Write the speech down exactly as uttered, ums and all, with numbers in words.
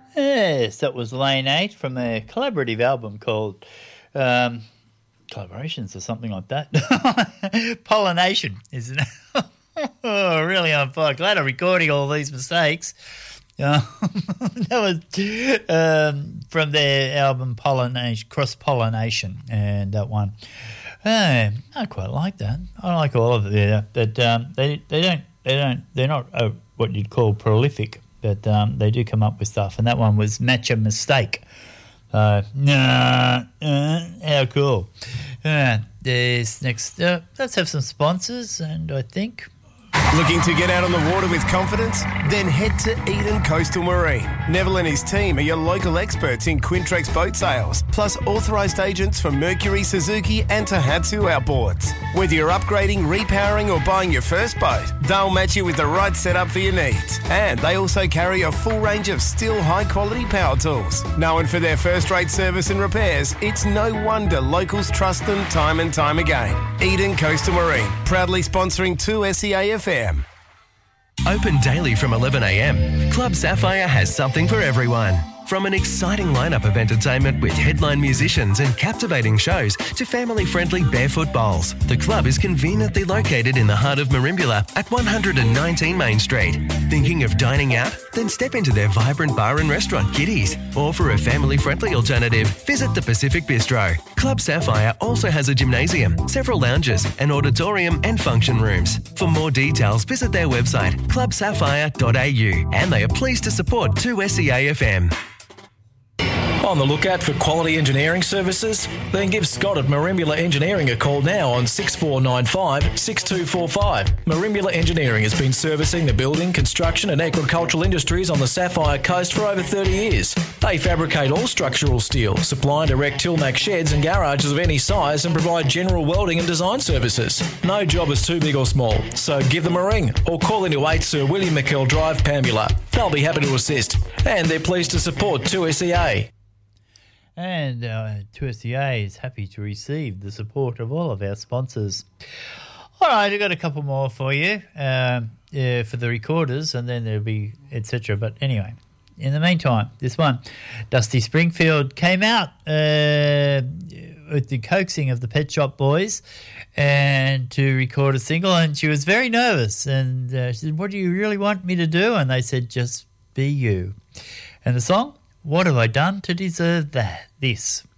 Yes, that was Lane eight from a collaborative album called um, Collaborations or something like that. Pollination, isn't it? Oh, really on fire. Glad I'm recording all these mistakes. Um, that was um, from their album Pollination, Cross Pollination, and that one. Uh, I quite like that. I like all of it, yeah, but um, they they don't they don't they're not uh, what you'd call prolific, but um, they do come up with stuff. And that one was Match a Mistake. Uh, nah, uh, how cool. Uh, there's next. Uh, let's have some sponsors, and I think. Looking to get out on the water with confidence? Then head to Eden Coastal Marine. Neville and his team are your local experts in Quintrex boat sales, plus authorised agents for Mercury, Suzuki and Tohatsu outboards. Whether you're upgrading, repowering or buying your first boat, they'll match you with the right setup for your needs. And they also carry a full range of still high-quality power tools. Known for their first-rate service and repairs, it's no wonder locals trust them time and time again. Eden Coastal Marine, proudly sponsoring two S E A F M. Open daily from eleven a m, Club Sapphire has something for everyone. From an exciting lineup of entertainment with headline musicians and captivating shows to family-friendly barefoot bowls, the club is conveniently located in the heart of Merimbula at one nineteen Main Street. Thinking of dining out? Then step into their vibrant bar and restaurant, Kitty's. Or for a family-friendly alternative, visit the Pacific Bistro. Club Sapphire also has a gymnasium, several lounges, an auditorium and function rooms. For more details, visit their website, club sapphire dot a u, and they are pleased to support two S E A F M. On the lookout for quality engineering services? Then give Scott at Merimbula Engineering a call now on six four nine five, six two four five. Merimbula Engineering has been servicing the building, construction and agricultural industries on the Sapphire Coast for over thirty years. They fabricate all structural steel, supply and erect Tilmac sheds and garages of any size and provide general welding and design services. No job is too big or small, so give them a ring or call into eight Sir William McKell Drive, Pambula. They'll be happy to assist, and they're pleased to support two S E A. And uh, two S E A is happy to receive the support of all of our sponsors. All right, I've got a couple more for you um, uh, for the recorders, and then there'll be et cetera. But anyway, in the meantime, this one, Dusty Springfield came out uh, with the coaxing of the Pet Shop Boys and to record a single, and she was very nervous. And uh, she said, "What do you really want me to do?" And they said, "Just be you." And the song, "What Have I Done to Deserve That?" This.